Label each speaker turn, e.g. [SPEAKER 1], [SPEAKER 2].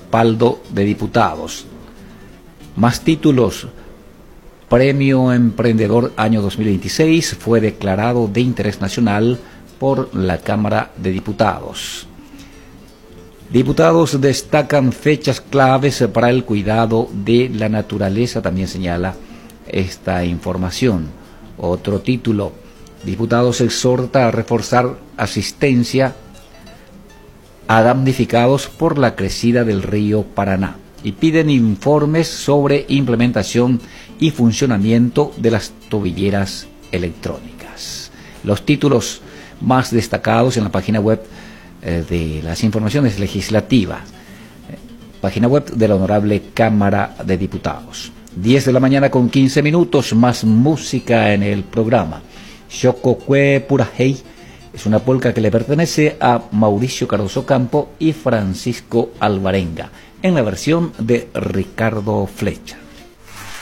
[SPEAKER 1] respaldo de diputados. Más títulos. Premio Emprendedor Año 2026 fue declarado de interés nacional por la Cámara de Diputados. Diputados destacan fechas claves para el cuidado de la naturaleza, también señala esta información. Otro título. Diputados exhorta a reforzar asistencia a damnificados por la crecida del río Paraná y piden informes sobre implementación y funcionamiento de las tobilleras electrónicas. Los títulos más destacados en la página web de las informaciones legislativas, página web de la Honorable Cámara de Diputados. 10 de la mañana con 15 minutos, más música en el programa. Xococue Purajei es una polca que le pertenece a Mauricio Cardoso Campo y Francisco Alvarenga, en la versión de Ricardo Flecha.